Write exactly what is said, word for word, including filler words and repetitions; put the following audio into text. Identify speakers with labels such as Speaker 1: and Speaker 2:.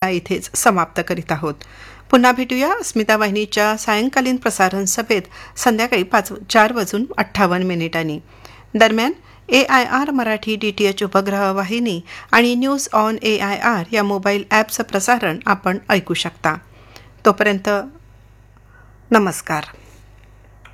Speaker 1: इथेच समाप्त करीत आहोत. पुन्हा भेटूया अस्मिता वाहिनीच्या सायंकालीन प्रसारण सभेत संध्याकाळी पाच चार वाजून अठ्ठावन्न मिनिटांनी. दरम्यान ए I R Marathi D T H उपग्रह वाहिनी आणि news on A I R या मोबाईल ॲपचं प्रसारण आपण ऐकू शकता. तोपर्यंत नमस्कार.